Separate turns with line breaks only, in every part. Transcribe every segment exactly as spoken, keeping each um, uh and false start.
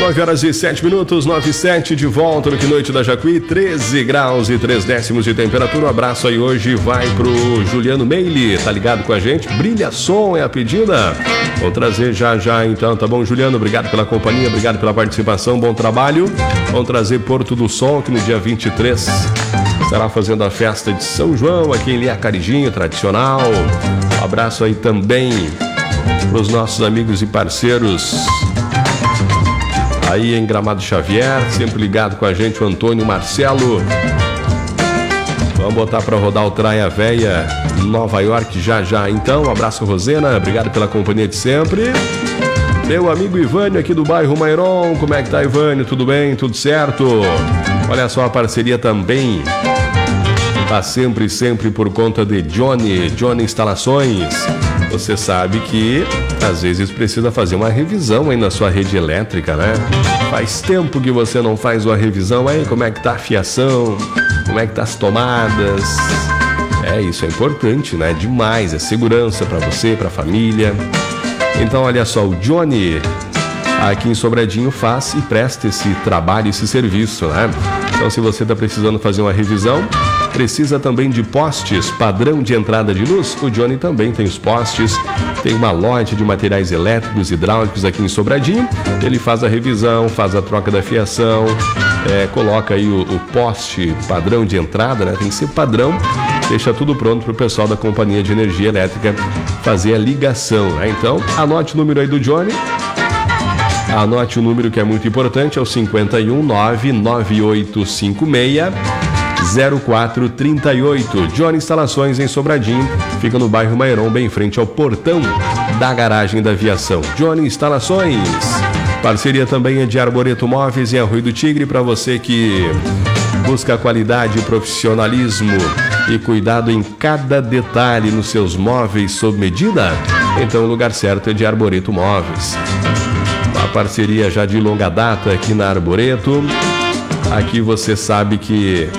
nove horas e sete minutos, nove e sete, de volta no Que Noite da Jacuí, treze graus e três décimos de temperatura. Um abraço aí hoje vai pro Juliano Meili, tá ligado com a gente? Brilha Som é a pedida. Vou trazer já já então, tá bom, Juliano? Obrigado pela companhia, obrigado pela participação, bom trabalho. Vamos trazer Porto do Sol, que no dia vinte e três estará fazendo a festa de São João aqui em Liacarijinho, tradicional. Um abraço aí também para os nossos amigos e parceiros aí em Gramado Xavier, sempre ligado com a gente, o Antônio Marcelo. Vamos botar para rodar o Traia Véia Nova York já já então. Um abraço, Rosena, obrigado pela companhia de sempre. Meu amigo Ivânio aqui do bairro Mairon, como é que tá, Ivânio? Tudo bem? Tudo certo? Olha só, a parceria também tá sempre, sempre por conta de Johnny, Johnny Instalações. Você sabe que às vezes precisa fazer uma revisão aí na sua rede elétrica, né? Faz tempo que você não faz uma revisão aí, como é que tá a fiação, como é que tá as tomadas. É, isso é importante, né? Demais, é segurança para você, para a família. Então, olha só, o Johnny aqui em Sobradinho faz e presta esse trabalho, esse serviço, né? Então, se você está precisando fazer uma revisão, precisa também de postes, padrão de entrada de luz, o Johnny também tem os postes, tem uma loja de materiais elétricos, hidráulicos aqui em Sobradinho. Ele faz a revisão, faz a troca da fiação, é, coloca aí o, o poste padrão de entrada, né? Tem que ser padrão, deixa tudo pronto para o pessoal da Companhia de Energia Elétrica fazer a ligação, né? Então, anote o número aí do Johnny. Anote o número que é muito importante, é o cinco um nove nove oito cinco seis zero quatro três oito. Johnny Instalações em Sobradinho, fica no bairro Mairon, bem em frente ao portão da garagem da aviação. Johnny Instalações. Parceria também é de Arboreto Móveis em Arroio do Tigre, para você que busca qualidade, profissionalismo e cuidado em cada detalhe nos seus móveis sob medida. Então o lugar certo é de Arboreto Móveis. Uma parceria já de longa data aqui na Arboreto. Aqui você sabe que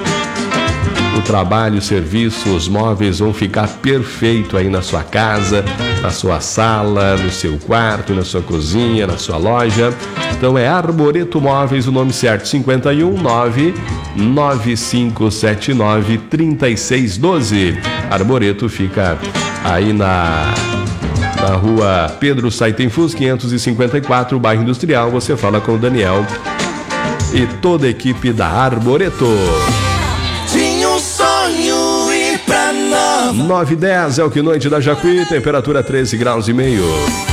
o trabalho, o serviço, os móveis vão ficar perfeito aí na sua casa, na sua sala, no seu quarto, na sua cozinha, na sua loja. Então é Arboreto Móveis, o nome certo, cinco um nove nove cinco sete nove três seis um dois. Arboreto fica aí na... na rua Pedro Saitenfus, quinhentos e cinquenta e quatro, bairro Industrial. Você fala com o Daniel e toda a equipe da Arboreto.
Tinha um sonho ir pra Nova.
nove e dez é o Que Noite da Jacuí, temperatura treze graus e meio.